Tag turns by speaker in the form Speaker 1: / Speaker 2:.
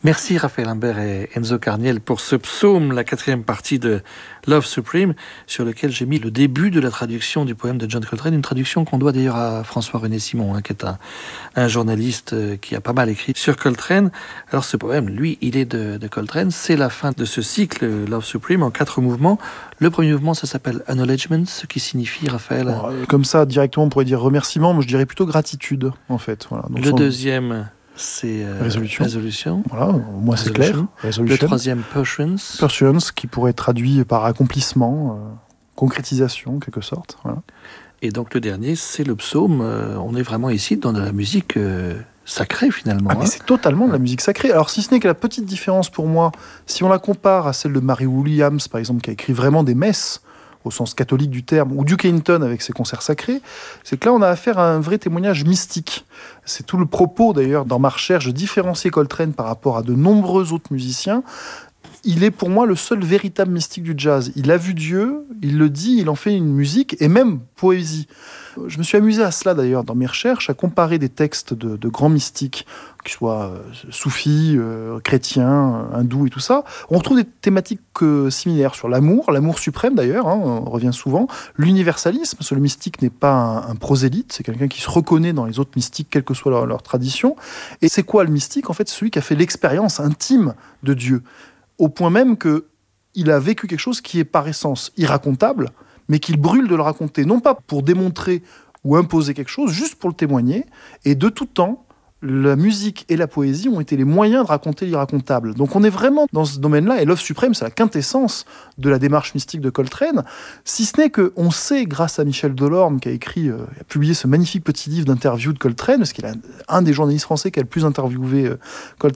Speaker 1: Merci Raphaël Imbert et Enzo Carniel pour ce psaume, la 4e partie de Love Supreme, sur lequel j'ai mis le début de la traduction du poème de John Coltrane, une traduction qu'on doit d'ailleurs à François-René Simon, qui est un journaliste qui a pas mal écrit sur Coltrane. Alors ce poème, lui, il est de Coltrane, c'est la fin de ce cycle Love Supreme en 4 mouvements. Le premier mouvement, ça s'appelle Acknowledgement, ce qui signifie, Raphaël...
Speaker 2: Comme ça, directement, on pourrait dire remerciement, mais je dirais plutôt gratitude, en fait. Voilà. Donc,
Speaker 1: le deuxième... c'est résolution.
Speaker 2: Voilà, moi c'est clair.
Speaker 1: Le troisième, pursuance.
Speaker 2: Pursuance, qui pourrait être traduit par accomplissement, concrétisation, en quelque sorte. Voilà.
Speaker 1: Et donc le dernier, c'est le psaume. On est vraiment ici dans de la musique sacrée, finalement.
Speaker 2: Mais c'est totalement de la musique sacrée. Alors si ce n'est que la petite différence pour moi, si on la compare à celle de Mary Williams, par exemple, qui a écrit vraiment des messes, au sens catholique du terme, ou Duke Ellington avec ses concerts sacrés, c'est que là, on a affaire à un vrai témoignage mystique. C'est tout le propos, d'ailleurs, dans ma recherche, de différencier Coltrane par rapport à de nombreux autres musiciens. Il est, pour moi, le seul véritable mystique du jazz. Il a vu Dieu, il le dit, il en fait une musique, et même poésie. Je me suis amusé à cela, d'ailleurs, dans mes recherches, à comparer des textes de grands mystiques, qu'ils soient soufis, chrétiens, hindous et tout ça. On retrouve des thématiques similaires sur l'amour suprême d'ailleurs, on revient souvent, l'universalisme, parce que le mystique n'est pas un prosélyte, c'est quelqu'un qui se reconnaît dans les autres mystiques, quelle que soit leur tradition. Et c'est quoi le mystique ? En fait, c'est celui qui a fait l'expérience intime de Dieu, au point même qu'il a vécu quelque chose qui est par essence irracontable, mais qu'il brûle de le raconter, non pas pour démontrer ou imposer quelque chose, juste pour le témoigner. Et de tout temps, la musique et la poésie ont été les moyens de raconter l'irracontable. Donc on est vraiment dans ce domaine-là, et Love Supreme, c'est la quintessence de la démarche mystique de Coltrane, si ce n'est qu'on sait, grâce à Michel Delorme, qui a publié ce magnifique petit livre d'interviews de Coltrane, parce qu'il est un des journalistes français qui a le plus interviewé Coltrane,